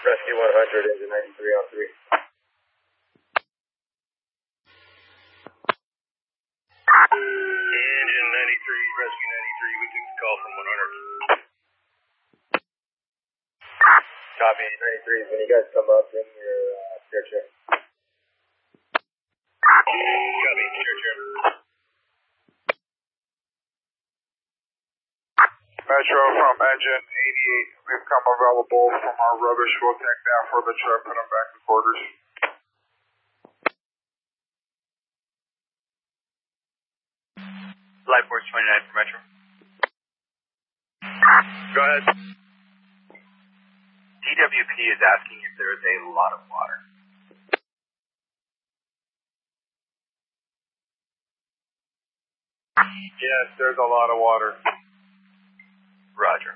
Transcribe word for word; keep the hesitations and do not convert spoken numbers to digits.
Rescue one hundred, engine ninety-three on three. Engine ninety-three, Rescue ninety-three, we took the call from one hundred. Copy, ninety-three, when you guys come up, bring your uh, steer check. Copy, steer check. Metro from engine eighty-eight, we've come available from our rubbish. We'll take that for the truck, put them back in quarters. Light Force twenty-nine for Metro. Go ahead. D W P is asking if there is a lot of water. Yes, there's a lot of water. Roger.